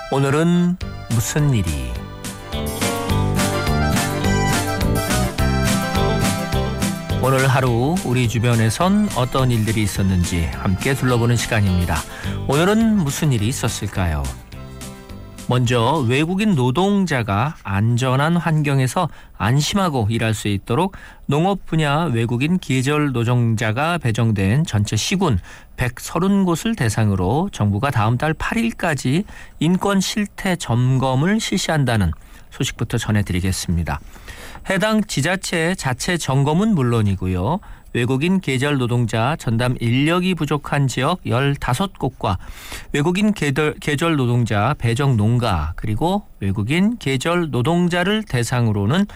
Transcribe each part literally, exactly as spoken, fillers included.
오늘은 무슨 일이? 오늘 하루 우리 주변에선 어떤 일들이 있었는지 함께 둘러보는 시간입니다. 오늘은 무슨 일이 있었을까요? 먼저 외국인 노동자가 안전한 환경에서 안심하고 일할 수 있도록 농업 분야 외국인 계절 노동자가 배정된 전체 시군 백삼십 곳을 대상으로 정부가 다음 달 팔 일까지 인권 실태 점검을 실시한다는 소식부터 전해드리겠습니다. 해당 지자체 자체 점검은 물론이고요. 외국인 계절 노동자 전담 인력이 부족한 지역 열다섯 곳과 외국인 계절, 계절 노동자 배정 농가 그리고 외국인 계절 노동자를 대상으로는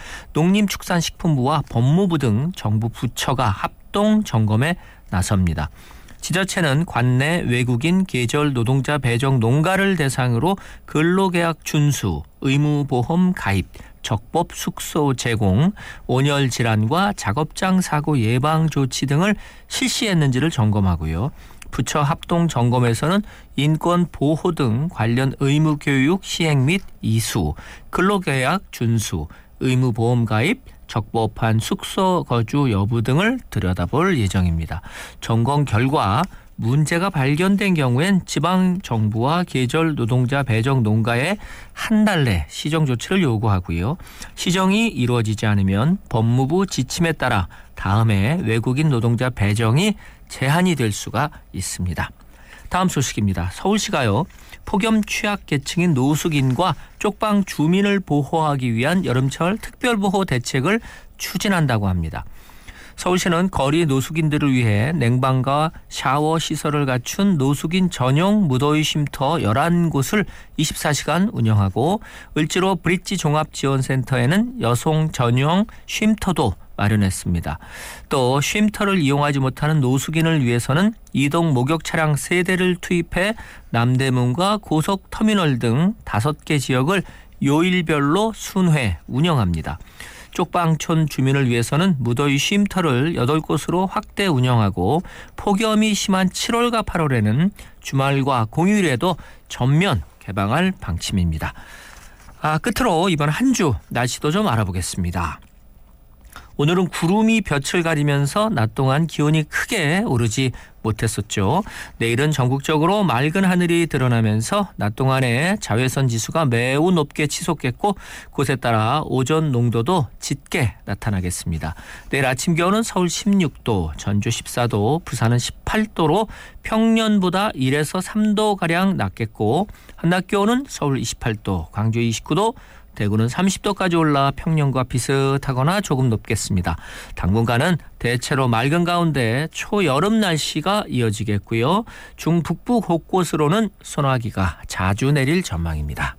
농림축산식품부와 법무부 등 정부 부처가 합동 점검에 나섭니다. 지자체는 관내 외국인 계절 노동자 배정 농가를 대상으로 근로계약 준수, 의무보험 가입, 적법 숙소 제공, 온열 질환과 작업장 사고 예방 조치 등을 실시했는지를 점검하고요. 부처 합동 점검에서는 인권 보호 등 관련 의무 교육 시행 및 이수, 근로계약 준수, 의무보험 가입, 적법한 숙소 거주 여부 등을 들여다볼 예정입니다. 점검 결과 문제가 발견된 경우엔 지방정부와 계절 노동자 배정 농가에 한 달 내 시정 조치를 요구하고요. 시정이 이루어지지 않으면 법무부 지침에 따라 다음해 외국인 노동자 배정이 제한이 될 수가 있습니다. 다음 소식입니다. 서울시가요. 폭염 취약계층인 노숙인과 쪽방 주민을 보호하기 위한 여름철 특별보호 대책을 추진한다고 합니다. 서울시는 거리 노숙인들을 위해 냉방과 샤워 시설을 갖춘 노숙인 전용 무더위 쉼터 열한 곳을 이십사 시간 운영하고 을지로 브릿지 종합지원센터에는 여성 전용 쉼터도 마련했습니다. 또 쉼터를 이용하지 못하는 노숙인을 위해서는 이동 목욕 차량 세 대를 투입해 남대문과 고속터미널 등 다섯 개 지역을 요일별로 순회 운영합니다. 쪽방촌 주민을 위해서는 무더위 쉼터를 여덟 곳으로 확대 운영하고 폭염이 심한 칠월과 팔월에는 주말과 공휴일에도 전면 개방할 방침입니다. 아, 끝으로 이번 한 주 날씨도 좀 알아보겠습니다. 오늘은 구름이 볕을 가리면서 낮 동안 기온이 크게 오르지 못했었죠. 내일은 전국적으로 맑은 하늘이 드러나면서 낮 동안에 자외선 지수가 매우 높게 치솟겠고 곳에 따라 오존 농도도 짙게 나타나겠습니다. 내일 아침 기온은 서울 십육 도, 전주 십사 도, 부산은 십팔 도로 평년보다 일에서 삼 도가량 낮겠고 한낮 기온은 서울 이십팔 도, 광주 이십구 도, 대구는 삼십 도까지 올라 평년과 비슷하거나 조금 높겠습니다. 당분간은 대체로 맑은 가운데 초여름 날씨가 이어지겠고요. 중북부 곳곳으로는 소나기가 자주 내릴 전망입니다.